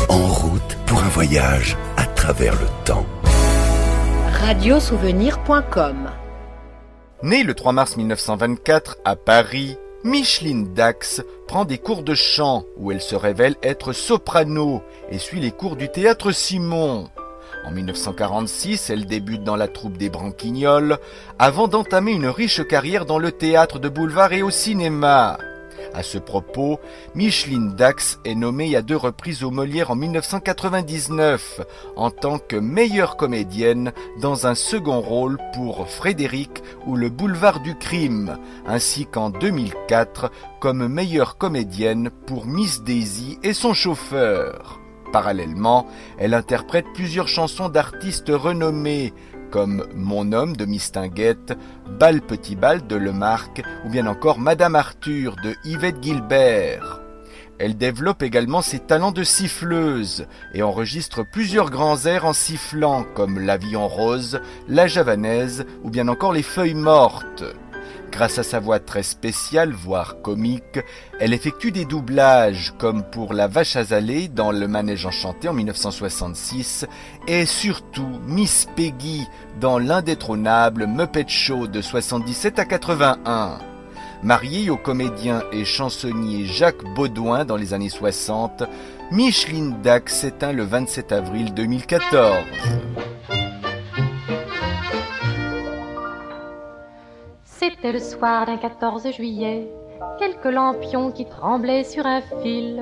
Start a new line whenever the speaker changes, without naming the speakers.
En route pour un voyage à travers le temps.
Radiosouvenir.com.
Née le 3 mars 1924 à Paris, Micheline Dax prend des cours de chant où elle se révèle être soprano et suit les cours du théâtre Simon. En 1946, elle débute dans la troupe des Branquignoles avant d'entamer une riche carrière dans le théâtre de boulevard et au cinéma. À ce propos, Micheline Dax est nommée à 2 reprises aux Molières en 1999 en tant que meilleure comédienne dans un second rôle pour Frédéric ou le boulevard du crime, ainsi qu'en 2004 comme meilleure comédienne pour Miss Daisy et son chauffeur. Parallèlement, elle interprète plusieurs chansons d'artistes renommés, comme Mon homme de Mistinguett, Bal petit bal de Lemarque ou bien encore Madame Arthur de Yvette Guilbert. Elle développe également ses talents de siffleuse et enregistre plusieurs grands airs en sifflant comme L'Avion rose, La Javanaise ou bien encore Les Feuilles mortes. Grâce à sa voix très spéciale, voire comique, elle effectue des doublages comme pour La Vache Azalée dans Le Manège Enchanté en 1966 et surtout Miss Peggy dans l'indétrônable Muppet Show de 77 à 81. Mariée au comédien et chansonnier Jacques Baudouin dans les années 60, Micheline Dax s'éteint le 27 avril 2014.
C'était le soir d'un 14 juillet, quelques lampions qui tremblaient sur un fil